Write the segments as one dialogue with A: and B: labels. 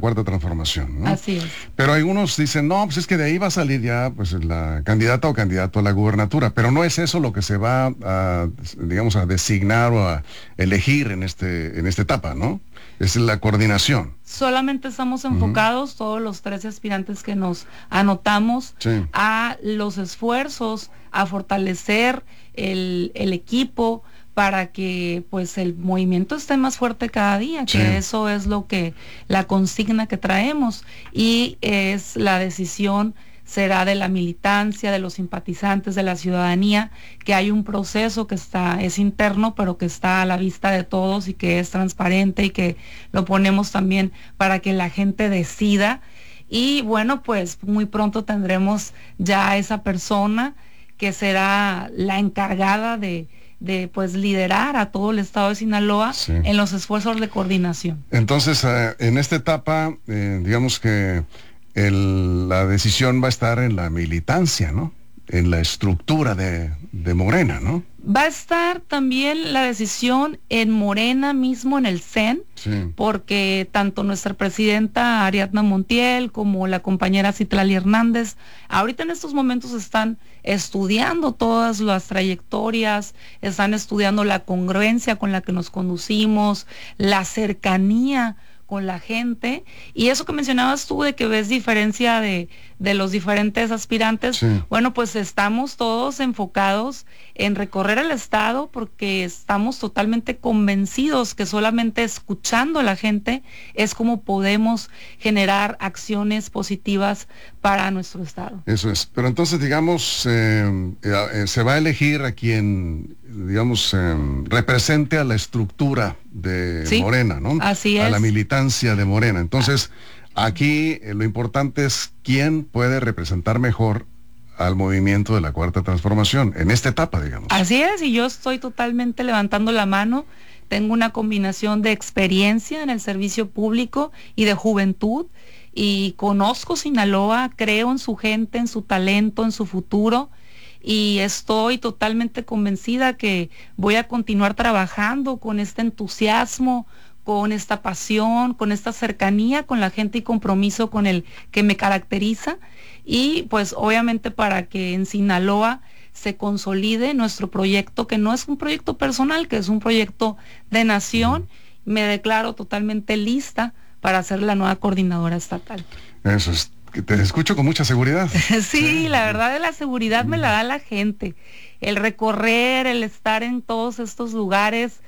A: Cuarta Transformación, ¿no?
B: Así es.
A: Pero algunos dicen, no, pues es que de ahí va a salir ya pues la candidata o candidato a la gubernatura, pero no es eso lo que se va a, digamos, a designar o a elegir en esta etapa, ¿no? Es la coordinación.
B: Solamente estamos enfocados, todos los 13 aspirantes que nos anotamos,
A: Sí.
B: a los esfuerzos, a fortalecer el equipo para que pues el movimiento esté más fuerte cada día, que
A: Sí.
B: eso es lo que, la consigna que traemos, y es la decisión será de la militancia, de los simpatizantes, de la ciudadanía, que hay un proceso que es interno, pero que está a la vista de todos y que es transparente y que lo ponemos también para que la gente decida. Y bueno, pues muy pronto tendremos ya a esa persona que será la encargada de pues liderar a todo el estado de Sinaloa,
A: Sí.
B: en los esfuerzos de coordinación.
A: Entonces, en esta etapa, digamos que la decisión va a estar en la militancia, ¿no? En la estructura de Morena, ¿no?
B: Va a estar también la decisión en Morena mismo, en el CEN,
A: Sí.
B: porque tanto nuestra presidenta Ariadna Montiel como la compañera Citlali Hernández, ahorita en estos momentos están estudiando todas las trayectorias, están estudiando la congruencia con la que nos conducimos, la cercanía con la gente, y eso que mencionabas tú de que ves diferencia de los diferentes aspirantes.
A: Sí.
B: Bueno, pues estamos todos enfocados en recorrer el estado, porque estamos totalmente convencidos que solamente escuchando a la gente es como podemos generar acciones positivas para nuestro estado.
A: Eso es. Pero entonces, digamos, se va a elegir a quien, digamos, represente a la estructura de
B: Sí,
A: Morena, ¿no?
B: así
A: A
B: es.
A: la militancia de Morena. Entonces, aquí lo importante es quién puede representar mejor al movimiento de la Cuarta Transformación, en esta etapa, digamos.
B: Así es, y yo estoy totalmente levantando la mano. Tengo una combinación de experiencia en el servicio público y de juventud, y conozco Sinaloa, creo en su gente, en su talento, en su futuro, y estoy totalmente convencida que voy a continuar trabajando con este entusiasmo, con esta pasión, con esta cercanía con la gente y compromiso con el que me caracteriza, y pues obviamente para que en Sinaloa se consolide nuestro proyecto, que no es un proyecto personal, que es un proyecto de nación. Me declaro totalmente lista para ser la nueva coordinadora estatal.
A: Eso es. Que te escucho con mucha seguridad.
B: Sí, la verdad de la seguridad me la da la gente. El recorrer, el estar en todos estos lugares,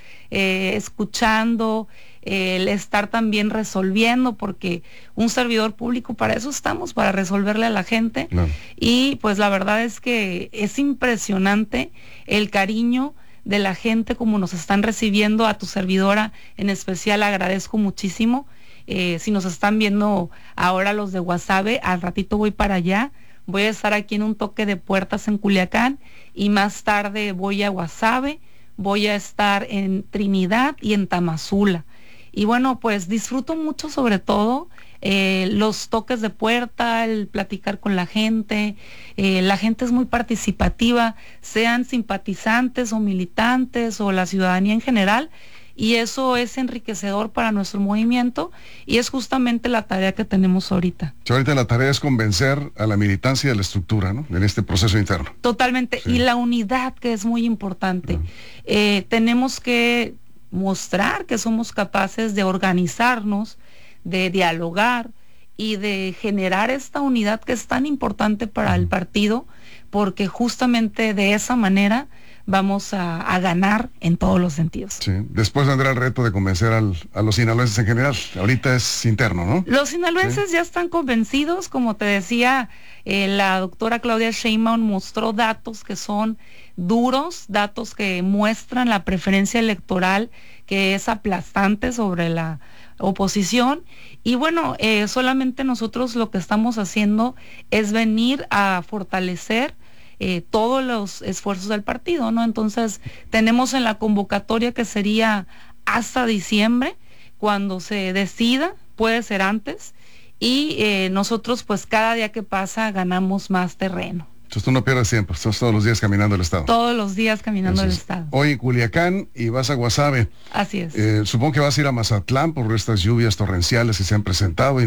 B: escuchando, el estar también resolviendo, porque un servidor público para eso estamos, para resolverle a la gente.
A: Claro.
B: Y pues la verdad es que es impresionante el cariño de la gente, como nos están recibiendo. A tu servidora en especial agradezco muchísimo. Si nos están viendo ahora los de Guasave, al ratito voy para allá. Voy a estar aquí en un toque de puertas en Culiacán, y más tarde voy a Guasave, voy a estar en Trinidad y en Tamazula. Y bueno, pues disfruto mucho, sobre todo los toques de puerta, el platicar con la gente. La gente es muy participativa, sean simpatizantes o militantes o la ciudadanía en general, y eso es enriquecedor para nuestro movimiento, y es justamente la tarea que tenemos ahorita.
A: Ahorita la tarea es convencer a la militancia de la estructura, ¿no? En este proceso interno.
B: Totalmente,
A: Sí.
B: y la unidad, que es muy importante. Tenemos que mostrar que somos capaces de organizarnos, de dialogar y de generar esta unidad que es tan importante para el partido, porque justamente de esa manera vamos a ganar en todos los sentidos.
A: Sí. Después vendrá el reto de convencer a los sinaloenses en general. Ahorita es interno, ¿no?
B: Los sinaloenses
A: Sí.
B: ya están convencidos, como te decía, la doctora Claudia Sheinbaum mostró datos que son duros, datos que muestran la preferencia electoral, que es aplastante sobre la oposición. Y bueno, solamente nosotros lo que estamos haciendo es venir a fortalecer todos los esfuerzos del partido, ¿no? Entonces, tenemos en la convocatoria, que sería hasta diciembre, cuando se decida, puede ser antes, y nosotros pues cada día que pasa ganamos más terreno.
A: Entonces tú no pierdes tiempo, estás todos los días caminando el estado.
B: Todos los días caminando el
A: Eso es.
B: estado.
A: Hoy en Culiacán y vas a Guasave.
B: Así es.
A: Supongo que vas a ir a Mazatlán por estas lluvias torrenciales que se han presentado.